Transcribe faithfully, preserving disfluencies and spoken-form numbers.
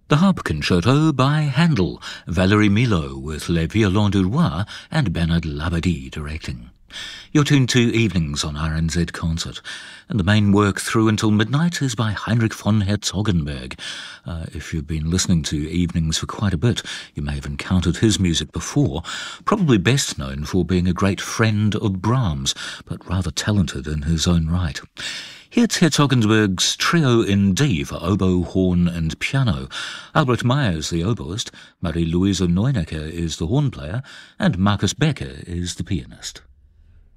The Harp Concerto by Handel, Valery Milo with Les Violons du Roi and Bernard Labadie directing. You're tuned to Evenings on R N Z Concert, and the main work through until midnight is by Heinrich von Herzogenberg. Uh, if you've been listening to Evenings for quite a bit, you may have encountered his music before, probably best known for being a great friend of Brahms, but rather talented in his own right. Here's Herzogenberg's Trio in D for oboe, horn and piano. Albert Meyer is the oboist, Marie-Louise Neunecker is the horn player, and Markus Becker is the pianist.